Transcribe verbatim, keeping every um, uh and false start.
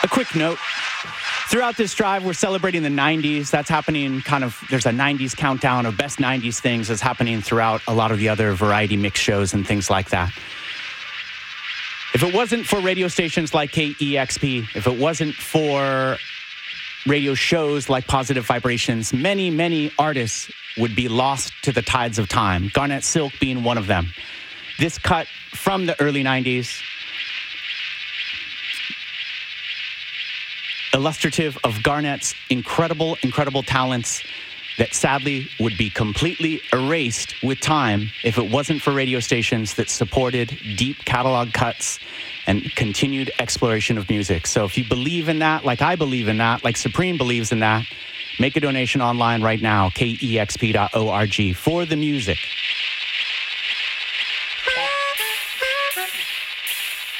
quick note. Throughout this drive, we're celebrating the nineties. That's happening kind of, there's a nineties countdown of best nineties things that's happening throughout a lot of the other variety mix shows and things like that. If it wasn't for radio stations like K E X P, if it wasn't for radio shows like Positive Vibrations, many, many artists would be lost to the tides of time, Garnet Silk being one of them. This cut from the early nineties, illustrative of Garnet's incredible, incredible talents that sadly would be completely erased with time if it wasn't for radio stations that supported deep catalog cuts and continued exploration of music. So if you believe in that, like I believe in that, like Supreme believes in that, make a donation online right now, K E X P dot org, for the music.